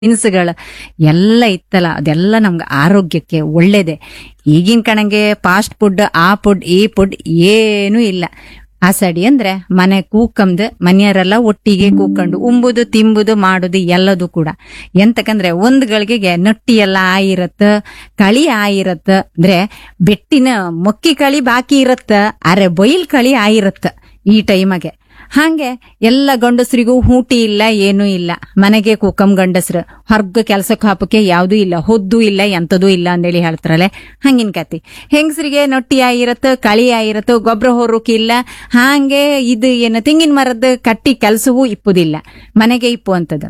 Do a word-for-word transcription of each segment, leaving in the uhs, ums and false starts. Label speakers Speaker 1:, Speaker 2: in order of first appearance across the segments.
Speaker 1: ತಿನಿಸುಗಳು ಎಲ್ಲ ಇತ್ತಲ್ಲ ಅದೆಲ್ಲ ನಮ್ಗೆ ಆರೋಗ್ಯಕ್ಕೆ ಒಳ್ಳೇದೆ. ಈಗಿನ ಕಣಂಗೆ ಫಾಸ್ಟ್ ಫುಡ್ ಆ ಫುಡ್ ಈ ಫುಡ್ ಏನೂ ಇಲ್ಲ. ಆಸಡಿ ಅಂದ್ರೆ ಮನೆ ಕೂಕಂದು ಮನೆಯವರೆಲ್ಲ ಒಟ್ಟಿಗೆ ಕೂಕೊಂಡು ಉಂಬುದು ತಿಂಬುದು ಮಾಡುದು ಎಲ್ಲದು ಕೂಡ. ಎಂತಕಂದ್ರೆ ಒಂದ್ ಗಳಿಗೆಗೆ ನಟ್ಟಿ ಎಲ್ಲ ಆಯಿರತ್ತ, ಕಳಿ ಆಯಿರತ್ತ, ಅಂದ್ರೆ ಬೆಟ್ಟಿನ ಮೊಕ್ಕಿ ಕಳಿ ಬಾಕಿ ಇರತ್ತ, ಅರೆ ಬೈಲ್ ಕಳಿ ಆಯಿರತ್ತ ಈ ಟೈಮಗೆ. ಹಾಗೆ ಎಲ್ಲ ಗಂಡಸ್ರಿಗೂ ಹೂಟಿ ಇಲ್ಲ, ಏನೂ ಇಲ್ಲ. ಮನೆಗೆ ಕೂಕಂ ಗಂಡಸ್ರು ಹೊರ್ಗ ಕೆಲ್ಸಕ್ಕೆ ಹಾಪಕ್ಕೆ ಯಾವ್ದೂ ಇಲ್ಲ, ಹೊದ್ದು ಇಲ್ಲ, ಎಂತದೂ ಇಲ್ಲ ಅಂದೇಳಿ ಹೇಳ್ತಾರಲ್ಲ, ಹಂಗಿನ ಕತಿ. ಹೆಂಗಸ್ರಿಗೆ ನೊಟ್ಟಿ ಆಗಿರತ್ತ, ಕಳಿ ಆಗಿರತ್ತ, ಗೊಬ್ಬರ ಹೊರಕ್ಕೆ ಇಲ್ಲ. ಹಾಗೆ ಇದು ಏನು ತೆಂಗಿನ ಮರದ ಕಟ್ಟಿ ಕೆಲ್ಸವೂ ಇಪ್ಪುದಿಲ್ಲ, ಮನೆಗೆ ಇಪ್ಪು ಅಂತದ.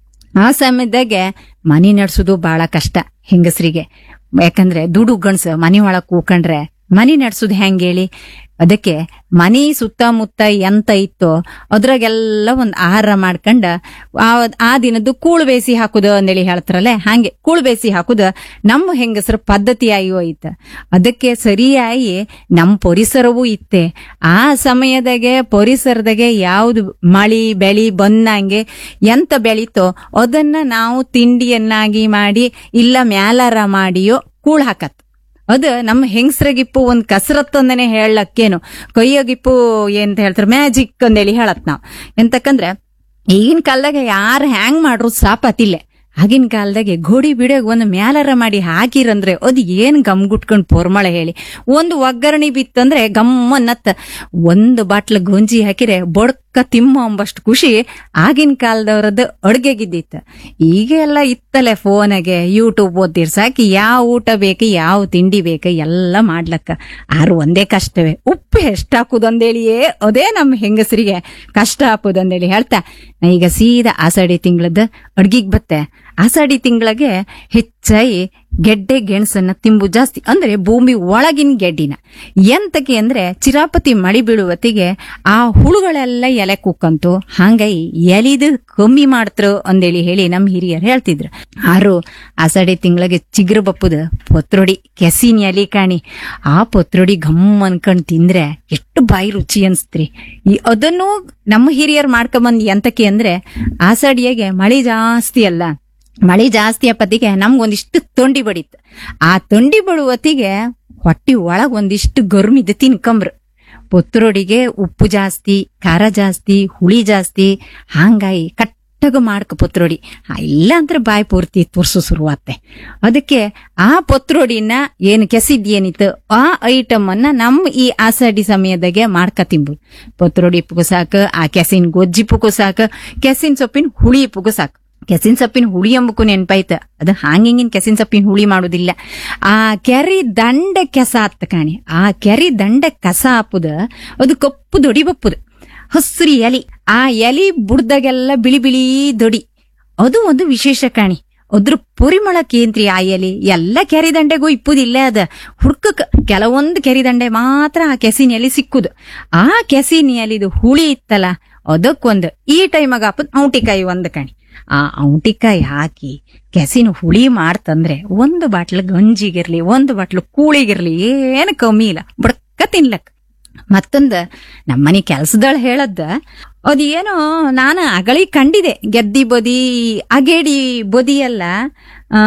Speaker 1: ಆ ಸಮಯದಾಗೆ ಮನಿ ನಡ್ಸೋದು ಬಹಳ ಕಷ್ಟ ಹೆಂಗಸ್ರಿಗೆ. ಯಾಕಂದ್ರೆ ದುಡು ಗಂಡ್ಸ ಮನಿ ಒಳಗ್ ಕೂಕೊಂಡ್ರೆ ಮನಿ ನಡ್ಸುದ್ ಹೆಂಗ್ ಹೇಳಿ? ಅದಕ್ಕೆ ಮನಿ ಸುತ್ತಮುತ್ತ ಎಂತ ಇತ್ತೋ ಅದ್ರಾಗೆಲ್ಲ ಒಂದ್ ಆಹಾರ ಮಾಡ್ಕೊಂಡ ಆ ಆ ದಿನದ್ದು ಕೂಳು ಬೇಸಿ ಹಾಕುದು ಅಂದೇಳಿ ಹೇಳ್ತಾರಲ್ಲ, ಹಾಗೆ ಕೂಳು ಬೇಸಿ ಹಾಕುದ ನಮ್ಮ ಹೆಂಗಸರ ಪದ್ಧತಿ ಆಗಿ ಹೋಯ್ತ. ಅದಕ್ಕೆ ಸರಿಯಾಗಿ ನಮ್ ಪರಿಸರವೂ ಇತ್ತೆ. ಆ ಸಮಯದಾಗೆ ಪರಿಸರದಾಗೆ ಯಾವ್ದು ಮಳಿ ಬೆಳಿ ಬಂದಂಗೆ ಎಂತ ಬೆಳೀತೋ ಅದನ್ನ ನಾವು ತಿಂಡಿಯನ್ನಾಗಿ ಮಾಡಿ ಇಲ್ಲ ಮ್ಯಾಲಾರ ಮಾಡಿಯೋ ಕೂಳ್ ಹಾಕತ್. ಅದು ನಮ್ಮ ಹೆಂಗಸ್ರಗಿಪ್ಪು ಒಂದ್ ಕಸರತ್ ಅಂದನೆ ಹೇಳಕ್ಕೇನು, ಕೈಯಗಿಪ್ಪು ಎಂತ ಹೇಳ್ತಾರೆ ಮ್ಯಾಜಿಕ್ ಅಂದೇಳಿ ಹೇಳತ್ ನಾವ್. ಎಂತಕಂದ್ರೆ ಈಗಿನ ಕಾಲದಾಗ ಯಾರು ಹ್ಯಾಂಗ್ ಮಾಡ್ರು ಸಾಪತಿಲ್ಲೆ. ಆಗಿನ ಕಾಲದಾಗೆ ಗೋಡಿ ಬಿಡೋಗ್ ಒಂದು ಮ್ಯಾಲರ ಮಾಡಿ ಹಾಕಿರಂದ್ರೆ ಅದು ಏನ್ ಗಮ್ಗುಟ್ಕೊಂಡ್ ಪೊರ್ಮಳೆ ಹೇಳಿ. ಒಂದು ಒಗ್ಗರಣೆ ಬಿತ್ತಂದ್ರೆ ಗಮ್ಮನ್ನತ್ತ. ಒಂದು ಬಾಟ್ಲ ಗೊಂಜಿ ಹಾಕಿರೆ ಬೊಡ್ಕ ತಿಮ್ಮ ಅಂಬಷ್ಟು ಖುಷಿ ಆಗಿನ ಕಾಲದವ್ರದ್ದು ಅಡ್ಗೆಗಿದ್ದಿತ್ತು. ಈಗ ಎಲ್ಲ ಇತ್ತಲೆ ಫೋನಾಗೆ ಯೂಟ್ಯೂಬ್ ಓದ್ತಿರ್ ಸಾಕಿ ಯಾವ ಊಟ ಬೇಕು ಯಾವ ತಿಂಡಿ ಬೇಕು ಎಲ್ಲ ಮಾಡ್ಲಕ್ಕ. ಆರು ಒಂದೇ ಕಷ್ಟವೇ, ಉಪ್ಪು ಎಷ್ಟ್ ಹಾಕುದಂದೇಳಿಯೇ ಅದೇ ನಮ್ಮ ಹೆಂಗಸರಿಗೆ ಕಷ್ಟ ಹಾಕುದಂದೇಳಿ ಹೇಳ್ತಾ ನಾ ಈಗ ಸೀದಾ ಆಷಾಢಿ ತಿಂಗಳದ ಅಡ್ಗಿಗ್ ಬತ್ತೆ. ಆಷಾಢಿ ತಿಂಗಳಿಗೆ ಹೆಚ್ಚಾಗಿ ಗೆಡ್ಡೆ ಗೆಣಸನ್ನ ತಿಂಬು ಜಾಸ್ತಿ, ಅಂದ್ರೆ ಭೂಮಿ ಒಳಗಿನ ಗೆಡ್ಡಿನ. ಎಂತಕ್ಕೆ ಅಂದ್ರೆ ಚಿರಾಪತಿ ಮಳಿ ಬೀಳುವತ್ತಿಗೆ ಆ ಹುಳುಗಳೆಲ್ಲ ಎಲೆ ಕುಕ್ಕಂತು, ಹಂಗಾಗಿ ಎಲಿದು ಕಮ್ಮಿ ಮಾಡ್ತರು ಅಂದೇಳಿ ಹೇಳಿ ನಮ್ ಹಿರಿಯರು ಹೇಳ್ತಿದ್ರು. ಆರು ಆಷಾಢಿ ತಿಂಗಳಿಗೆ ಚಿಗುರು ಬಪ್ಪುದು ಪತ್ರೊಡಿ ಕೆಸಿನ ಎಲಿ ಕಾಣಿ. ಆ ಪತ್ರೊಡಿ ಘಮ್ ಅನ್ಕೊಂಡ್ ತಿಂದ್ರೆ ಎಷ್ಟು ಬಾಯಿ ರುಚಿ ಅನ್ಸ್ತ್ರಿ. ಈ ಅದನ್ನು ನಮ್ಮ ಹಿರಿಯರು ಮಾಡ್ಕೊಂಬಂದ್ ಎಂತಕ್ಕೆ ಅಂದ್ರೆ ಆಷಾಢಿಯಾಗೆ ಮಳಿ ಜಾಸ್ತಿ ಅಲ್ಲ, ಮಳಿ ಜಾಸ್ತಿ ಅಪ್ಪತ್ತಿಗೆ ನಮ್ಗೊಂದಿಷ್ಟು ತೊಂಡಿ ಬಡಿತ್ತು. ಆ ತೊಂಡಿ ಬಡುವತ್ತಿಗೆ ಹೊಟ್ಟಿ ಒಳಗ್ ಒಂದಿಷ್ಟು ಗರ್ಮಿದ್ ತಿನ್ಕಂಬ್ರು. ಪತ್ರೊಡಿಗೆ ಉಪ್ಪು ಜಾಸ್ತಿ, ಖಾರ ಜಾಸ್ತಿ, ಹುಳಿ ಜಾಸ್ತಿ, ಹಂಗಾಗಿ ಕಟ್ಟಗ ಮಾಡ್ಕ ಪತ್ರೊಡಿ. ಇಲ್ಲ ಅಂದ್ರೆ ಬಾಯಿ ಪೂರ್ತಿ ತುರ್ಸು ಶುರುವಾತ್ತೆ. ಅದಕ್ಕೆ ಆ ಪತ್ರೊಡಿನ ಏನು ಕೆಸಿದ್ಯೇನಿತ್ತು ಆ ಐಟಮ್ ಅನ್ನ ನಮ್ ಈ ಆಷಾಢಿ ಸಮಯದಾಗೆ ಮಾಡ್ಕ ತಿಂಬುದು. ಪತ್ರೊಡಿ ಪುಗು ಸಾಕು, ಆ ಕೆಸಿನ ಗೊಜ್ಜಿ ಪುಗು ಸಾಕು, ಕೆಸಿನ ಸೊಪ್ಪಿನ ಹುಳಿ ಪುಗು ಸಾಕು. ಕೆಸಿನ ಸೊಪ್ಪಿನ ಹುಳಿ ಅಂಬಕು ನೆನ್ಪಾಯ್ತ, ಅದು ಹಾಂಗಿಂಗಿನ ಕೆಸಿನ ಸೊಪ್ಪಿನ ಹುಳಿ ಮಾಡುದಿಲ್ಲ. ಆ ಕೆರಿ ದಂಡೆ ಕೆಸ ಆತ್ತ ಕಾಣಿ. ಆ ಕೆರಿ ದಂಡೆ ಕಸ ಹಾಪುದ ಅದು ಕಪ್ಪು ದೊಡಿ ಬಪ್ಪುದು, ಹಸ್ರಿ ಎಲಿ. ಆ ಎಲಿ ಬುಡ್ದಾಗೆಲ್ಲ ಬಿಳಿ ಬಿಳಿ ದೊಡಿ, ಅದು ಒಂದು ವಿಶೇಷ ಕಾಣಿ. ಅದ್ರ ಪರಿಮಳ ಕೇಂದ್ರಿ ಆ ಎಲಿ. ಎಲ್ಲ ಕೆರಿ ದಂಡೆಗೂ ಇಪ್ಪುದಿಲ್ಲ, ಅದ ಹುಡ್ಕಕ್ ಕೆಲವೊಂದು ಕೆರಿ ದಂಡೆ ಮಾತ್ರ ಆ ಕೆಸಿನ ಎಲಿ ಸಿಕ್ಕುದು. ಆ ಕೆಸಿನ ಎಲಿದು ಹುಳಿ ಇತ್ತಲ್ಲ ಅದಕ್ಕೊಂದು ಈ ಟೈಮಾಗ ಹಾಪುದ್ ಔಟಿಕಾಯಿ ಒಂದು ಕಾಣಿ. ಆ ಔಟಿಕಾಯಿ ಹಾಕಿ ಕೆಸಿನ ಹುಳಿ ಮಾಡ್ತಂದ್ರೆ ಒಂದು ಬಾಟ್ಲು ಗಂಜಿಗಿರ್ಲಿ ಒಂದು ಬಾಟ್ಲು ಕೂಳಿಗಿರ್ಲಿ ಏನು ಕಮ್ಮಿ ಇಲ್ಲ, ಬಡ್ಕ ತಿನ್ಲಕ್. ಮತ್ತೊಂದ ನಮ್ಮನೆ ಕೆಲ್ಸದಳ ಹೇಳದ್ದ ಅದ್ ಏನೋ ನಾನು ಅಗಳಿ ಕಂಡಿದೆ. ಗೆದ್ದಿ ಬದಿ ಅಗೇಡಿ ಬದಿ ಎಲ್ಲ ಆ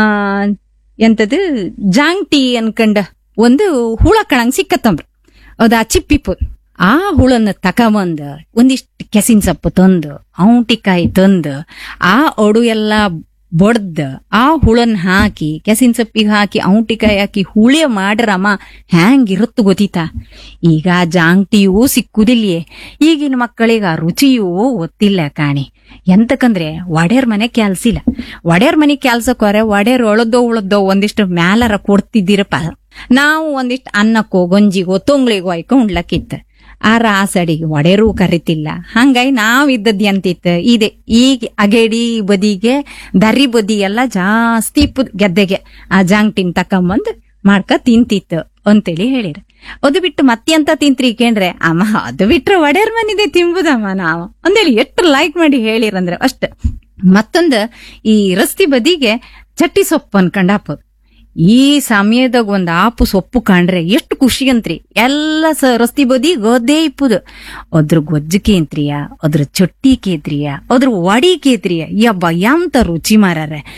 Speaker 1: ಎಂತದು ಜಾಂಗ್ಟಿ ಅನ್ಕಂಡ ಒಂದು ಹುಳ ಕಣಂಗ್ ಸಿಕ್ಕತ್ತಂಬ್ರ. ಅದ ಚಿಪ್ಪಿಪು ಆ ಹುಳನ್ನ ತಕಬಂದ ಒಂದಿಷ್ಟು ಕೆಸಿನ ಸೊಪ್ಪು ತಂದು ಔಟಿಕಾಯಿ ತಂದು ಆ ಒಡು ಎಲ್ಲ ಬಡ್ದ ಆ ಹುಳನ್ ಹಾಕಿ ಕೆಸಿನ ಸೊಪ್ಪಿಗೆ ಹಾಕಿ ಔಟಿಕಾಯಿ ಹಾಕಿ ಹುಳಿ ಮಾಡ್ರಮ್ಮ ಹ್ಯಾಂಗಿರುತ್ತ ಗೊತ್ತಿತಾ. ಈಗ ಜಾಂಗ್ಟಿಯೂ ಸಿಕ್ಕುದಿಲ್ಯೇ. ಈಗಿನ ಮಕ್ಕಳಿಗ ರುಚಿಯೂ ಗೊತ್ತಿಲ್ಲ ಕಾಣಿ. ಎಂತಕಂದ್ರೆ ಒಡೆಯರ್ ಮನೆ ಕೆಲ್ಸಿಲ್ಲ. ಒಡೆಯರ್ ಮನೆ ಕೆಲ್ಸಕ್ಕೋರೆ ಒಡೆಯರ್ ಒಳದೋ ಉಳದೋ ಒಂದಿಷ್ಟು ಮ್ಯಾಲರ ಕೊಡ್ತಿದ್ದೀರಪ್ಪ. ನಾವು ಒಂದಿಷ್ಟು ಅನ್ನಕ್ಕೋ ಗಂಜಿಗೋ ತೊಂಗ್ಳಿಗೋ ಆಯ್ಕೊ ಉಣ್ಲಕ್ಕಿತ್ತ. ಆರ ಆಸಡಿಗೆ ಒಡೆರೂ ಕರಿತಿಲ್ಲ. ಹಂಗಾಗಿ ನಾವ್ ಇದ್ದದ್ ಎಂತಿತ್ತು ಇದೆ. ಈಗ ಅಗೇಡಿ ಬದಿಗೆ ದರಿ ಬದಿ ಎಲ್ಲ ಜಾಸ್ತಿ ಇಪ್ಪು ಗೆದ್ದೆಗೆ ಆ ಜಾಂಗ್ಟಿನ್ ತಕೊಂಬಂದ್ ಮಾಡ್ಕ ತಿಂತಿತ್ತು ಅಂತೇಳಿ ಹೇಳಿರ. ಅದು ಬಿಟ್ಟು ಮತ್ತೆಂತ ತಿಂತ್ರಿ ಕೇಂದ್ರೆ ಅಮ್ಮ ಅದು ಬಿಟ್ರೆ ಒಡೆಯರ್ ಮನಿದೆ ತಿಂಬುದಮ್ಮ ನಾವು ಅಂದೇಳಿ ಎಷ್ಟು ಲೈಕ್ ಮಾಡಿ ಹೇಳಿರಂದ್ರೆ ಅಷ್ಟ. ಮತ್ತೊಂದು ಈ ರಸ್ತಿ ಬದಿಗೆ ಚಟ್ಟಿ ಸೊಪ್ಪು ಅನ್ಕೊಂಡ್ ಹಾಕೋದು. ಈ ಸಮಯದಾಗ ಒಂದ್ ಆಪು ಸೊಪ್ಪು ಕಂಡ್ರೆ ಎಷ್ಟು ಖುಷಿ ಅಂತ್ರಿ. ಎಲ್ಲ ಸ ರಸ್ತಿ ಬದಿ ಗದ್ದೆ ಇಪ್ಪುದು, ಅದ್ರ ಗೊಜ್ಜು ಕೇಂತ್ರಿಯ, ಅದ್ರ ಚೊಟ್ಟಿ ಕೇತ್ರಿಯ, ಅದ್ರ ವಡಿ ಕೇತ್ರಿಯ, ಯಬ್ಬ ಎಂತ ರುಚಿ ಮಾರಾರೆ.